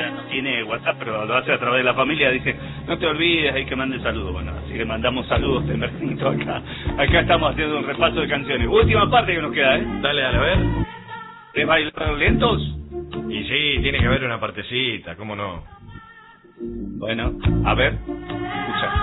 no tiene WhatsApp, pero lo hace a través de la familia. Dice, no te olvides, hay que mandar saludos. Bueno, así que mandamos saludos tempranito acá. Acá estamos haciendo un repaso de canciones. Última parte que nos queda, ¿eh? Dale, a ver. ¿Es bailar lentos? Y sí, tiene que haber una partecita, ¿cómo no? Bueno, a ver.